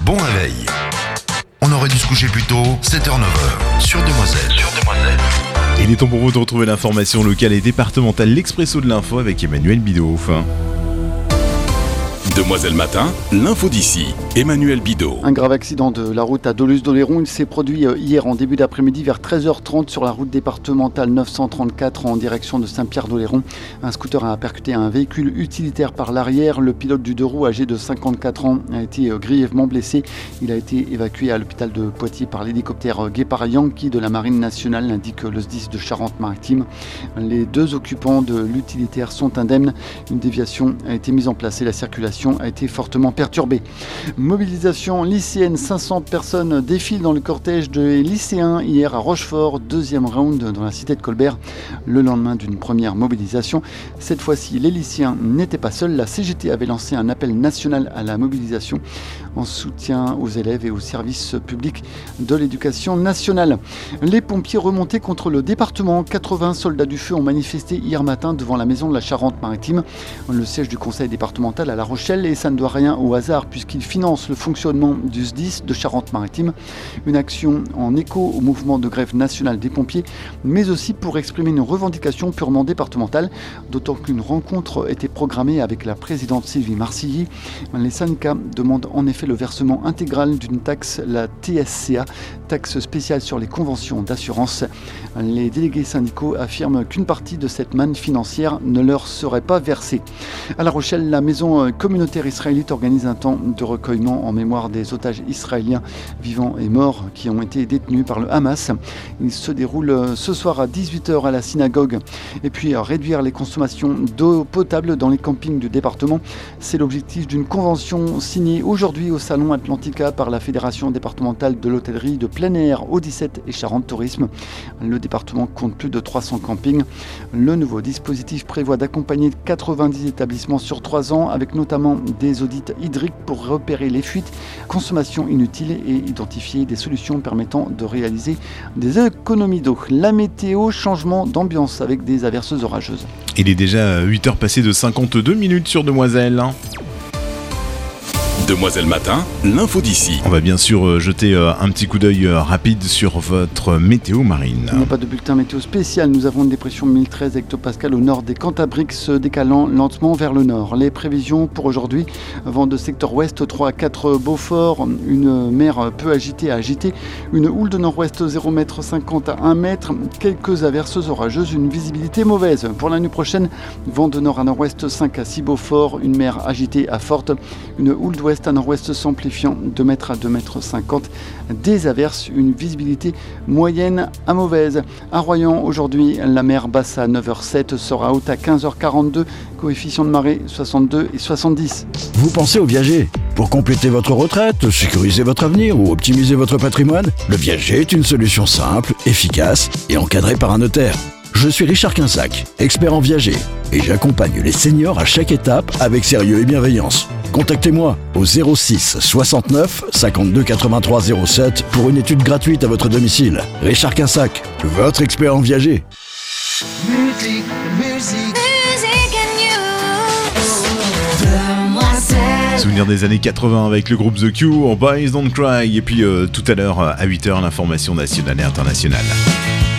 Bon réveil. On aurait dû se coucher plus tôt, 7h-9h, sur Demoiselle. Il est temps pour vous de retrouver l'information locale et départementale, l'Expresso de l'info avec Emmanuel Bidot. Demoiselle Matin, l'info d'ici, Emmanuel Bidot. Un grave accident de la route à Doluze-d'Oléron, il s'est produit hier en début d'après-midi vers 13h30 sur la route départementale 934 en direction de Saint-Pierre-d'Oléron. Un scooter a percuté un véhicule utilitaire par l'arrière. Le pilote du deux roues, âgé de 54 ans, a été grièvement blessé. Il a été évacué à l'hôpital de Poitiers par l'hélicoptère Guépard Yankee de la Marine nationale, indique le SDIS de Charente-Maritime. Les deux occupants de l'utilitaire sont indemnes. Une déviation a été mise en place et la circulation a été fortement perturbée. Mobilisation lycéenne, 500 personnes défilent dans le cortège des lycéens hier à Rochefort, deuxième round dans la cité de Colbert, le lendemain d'une première mobilisation. Cette fois-ci, les lycéens n'étaient pas seuls. La CGT avait lancé un appel national à la mobilisation en soutien aux élèves et aux services publics de l'éducation nationale. Les pompiers remontés contre le département. 80 soldats du feu ont manifesté hier matin devant la maison de la Charente-Maritime, le siège du conseil départemental à La Rochelle, et ça ne doit rien au hasard puisqu'il finance le fonctionnement du SDIS de Charente-Maritime. Une action en écho au mouvement de grève nationale des pompiers, mais aussi pour exprimer une revendication purement départementale, d'autant qu'une rencontre était programmée avec la présidente Sylvie Marcilly. Les syndicats demandent en effet le versement intégral d'une taxe, la TSCA, taxe spéciale sur les conventions d'assurance. Les délégués syndicaux affirment qu'une partie de cette manne financière ne leur serait pas versée. À La Rochelle, la maison communautaire israélite organise un temps de recueillement en mémoire des otages israéliens vivants et morts qui ont été détenus par le Hamas. Il se déroule ce soir à 18h à la synagogue. Et puis réduire les consommations d'eau potable dans les campings du département. C'est l'objectif d'une convention signée aujourd'hui au Salon Atlantica par la Fédération départementale de l'hôtellerie de plein air Odyssée et Charente Tourisme. Le département compte plus de 300 campings. Le nouveau dispositif prévoit d'accompagner 90 établissements sur 3 ans avec notamment des audits hydriques pour repérer les fuites, consommation inutile et identifier des solutions permettant de réaliser des économies d'eau. La météo, changement d'ambiance avec des averses orageuses. Il est déjà 8h passées de 52 minutes sur Demoiselle. Demoiselle Matin, l'info d'ici. On va bien sûr jeter un petit coup d'œil rapide sur votre météo marine. Il n'y a pas de bulletin météo spécial. Nous avons une dépression 1013 hectopascales au nord des Cantabriques se décalant lentement vers le nord. Les prévisions pour aujourd'hui, vent de secteur ouest 3 à 4 Beaufort, une mer peu agitée à agiter, une houle de nord-ouest 0,50 m à 1 m, quelques averses orageuses, une visibilité mauvaise. Pour la nuit prochaine, vent de nord à nord-ouest 5 à 6 Beaufort, une mer agitée à forte, une houle d'ouest à nord-ouest s'amplifiant 2 m à 2,50 m, des averses, une visibilité moyenne à mauvaise. À Royan, aujourd'hui, la mer basse à 9h07 sera haute à 15h42, coefficient de marée 62 et 70. Vous pensez au Viager? Pour compléter votre retraite, sécuriser votre avenir ou optimiser votre patrimoine, le Viager est une solution simple, efficace et encadrée par un notaire. Je suis Richard Quinsac, expert en viager, et j'accompagne les seniors à chaque étape avec sérieux et bienveillance. Contactez-moi au 06 69 52 83 07 pour une étude gratuite à votre domicile. Richard Quinsac, votre expert en viager. Musique and you. Demoiselle. Souvenir des années 80 avec le groupe The Cure, Boys Don't Cry. Et puis tout à l'heure à 8h, l'information nationale et internationale.